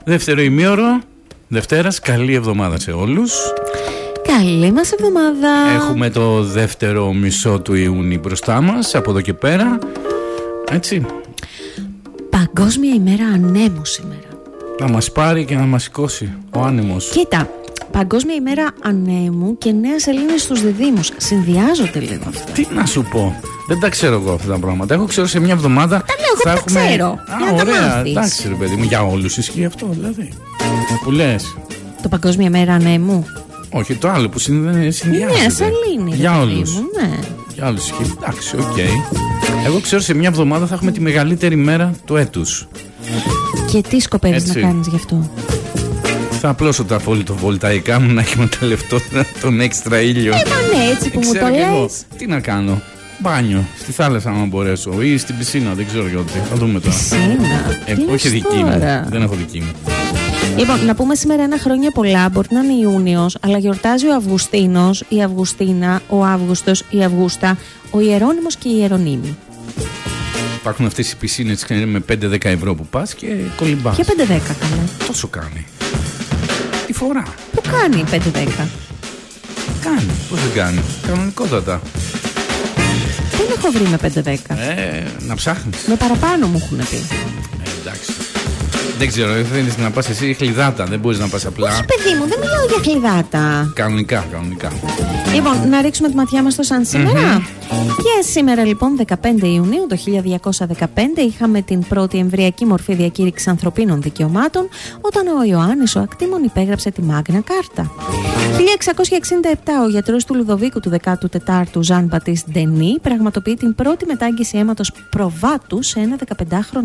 Δεύτερο ημίωρο Δευτέρας, καλή εβδομάδα σε όλους. Καλή μας εβδομάδα. Έχουμε το δεύτερο μισό του Ιούνιου μπροστά μας. Από εδώ και πέρα, έτσι. Παγκόσμια ημέρα ανέμου σήμερα. Να μας πάρει και να μας σηκώσει ο άνεμος. Κοίτα, Παγκόσμια ημέρα ανέμου και νέα σελήνη στους διδύμους. Συνδυάζονται λίγο αυτά. Τι να σου πω, δεν τα ξέρω εγώ αυτά τα πράγματα. Έχω ξέρω σε μια εβδομάδα. Τα λέω, εγώ τα ξέρω. Ωραία, εντάξει ρε παιδί μου, για όλους ισχύει αυτό δηλαδή. Που λες. Το Παγκόσμια ημέρα ανέμου. Όχι, το άλλο που συνδυάζεται. Νέα σελήνη. Για όλους. Ναι. Για όλους ισχύει. Εντάξει, οκ. Εγώ ξέρω σε μια εβδομάδα θα έχουμε τη μεγαλύτερη μέρα του έτους. Και τι σκοπεύεις να κάνεις γι' αυτό? Θα απλώσω τα φωτοβολταϊκά μου να εκμεταλλευτώ τον έξτρα ήλιο. Ναι, έτσι που μου το λες. Τι να κάνω, μπάνιο στη θάλασσα αν μπορέσω ή στην πισίνα, δεν ξέρω γιατί. Θα δούμε τώρα. Πισίνα, όχι δική μου, δεν έχω δική μου. Λοιπόν, να πούμε σήμερα ένα χρόνια πολλά. Μπορεί να είναι Ιούνιος, αλλά γιορτάζει ο Αυγουστίνος, η Αυγουστίνα, ο Αύγουστος, η Αυγούστα, ο Ιερώνυμος και η Ιερονύμη. Υπάρχουν αυτές οι πισίνες με 5-10 ευρώ που πας και κολυμπάς. Και 5-10 καλά. Τόσο κάνει. Τι φορά. Πού κάνει 5-10. Κάνει, πώς δεν κάνει. Κανονικότατα. Δεν έχω βρει με 5-10. Να ψάχνεις. Με παραπάνω μου έχουν πει. Εντάξει. Δεν ξέρω, θέλεις να πας εσύ χλιδάτα, δεν μπορείς να πας απλά. Όχι παιδί μου, δεν μιλάω για χλιδάτα. Κανονικά. Λοιπόν, να ρίξουμε τη ματιά μας στο σαν σήμερα. Και σήμερα λοιπόν 15 Ιουνίου το 1215 είχαμε την πρώτη εμβριακή μορφή διακήρυξης ανθρωπίνων δικαιωμάτων, όταν ο Ιωάννης ο Ακτήμων υπέγραψε τη Μάγνα Κάρτα. 1667 ο γιατρός του Λουδοβίκου του 14ου Ζαν Μπατίστ Ντενί πραγματοποιεί την πρώτη μετάγγιση αίματος προβάτου σε ένα 15χρονο